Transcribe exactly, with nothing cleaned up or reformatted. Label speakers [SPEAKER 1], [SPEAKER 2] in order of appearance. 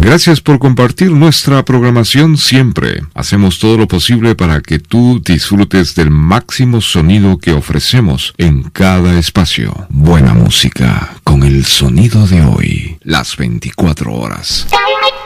[SPEAKER 1] Gracias por compartir nuestra programación siempre. Hacemos todo lo posible para que tú disfrutes del máximo sonido que ofrecemos en cada espacio. Buena música con el sonido de hoy, las veinticuatro horas.